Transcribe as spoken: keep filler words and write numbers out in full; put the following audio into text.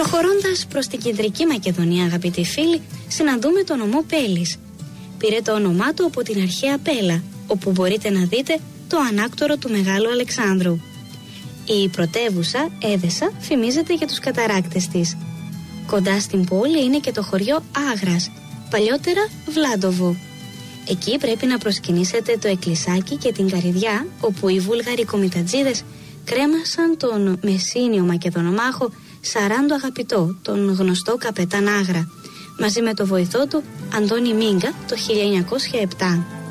Προχωρώντας προς την κεντρική Μακεδονία, αγαπητοί φίλοι, συναντούμε τον νομό Πέλης. Πήρε το όνομά του από την αρχαία Πέλα, όπου μπορείτε να δείτε το ανάκτορο του Μεγάλου Αλεξάνδρου. Η πρωτεύουσα, Έδεσα, φημίζεται για τους καταράκτες της. Κοντά στην πόλη είναι και το χωριό Άγρας, παλιότερα Βλάντοβο. Εκεί πρέπει να προσκυνήσετε το εκκλησάκι και την Καρυδιά, όπου οι Βούλγαροι κομιτατζίδες κρέμασαν τον Μεσσήνιο Μακεδονομάχο Σαράντο Αγαπητό, τον γνωστό καπετάν Άγρα, μαζί με το βοηθό του Αντώνη Μίγκα το χίλια εννιακόσια επτά.